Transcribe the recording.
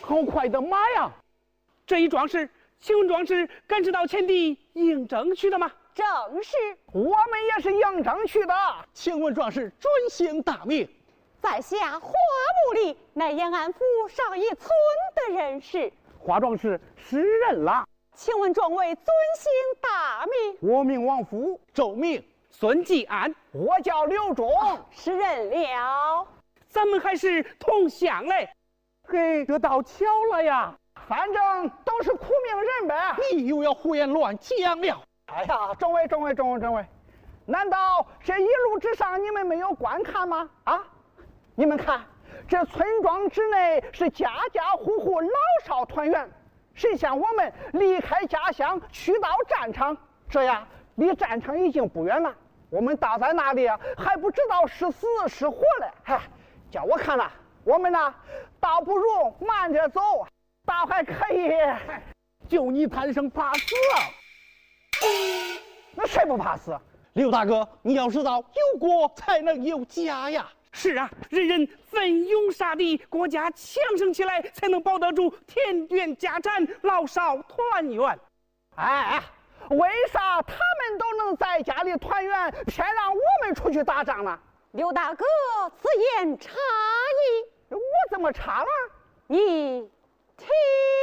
好快的马呀！ 这一桩事，请问壮士敢是到前地应征去的吗？ 正是。 我们也是应征去的。 请问壮士尊姓大名？ 在下花木里，乃延安府上一村的人士。 花壮士识人了。 请问壮尉尊姓大名？ 我名王福， 周明。 孙继安。 我叫刘忠。 识人了。 咱们还是同乡嘞。 嘿，这倒巧了呀。反正都是苦命人呗。 你又要胡言乱讲了。 哎呀，众位，难道这一路之上你们没有观看吗？啊，你们看，这村庄之内是家家户户老少团圆。谁像我们离开家乡去到战场，这样离战场已经不远了。我们倒在那里啊，还不知道是死是活嘞。嗨，叫我看了，我们呢，倒不如慢着走，倒还可以。 就你贪生怕死啊！ 那谁不怕死？ 刘大哥，你要知道，有国才能有家呀。 是啊，人人奋勇杀敌，国家强盛起来，才能保得住田园家产，老少团圆。 哎，为啥他们都能在家里团圆，偏让我们出去打仗呢？ 刘大哥，此言差矣。 我怎么差了？ 你听。